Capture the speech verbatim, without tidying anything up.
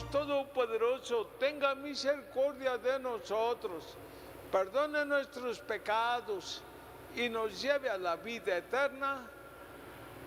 Dios Todopoderoso tenga misericordia de nosotros, perdone nuestros pecados y nos lleve a la vida eterna.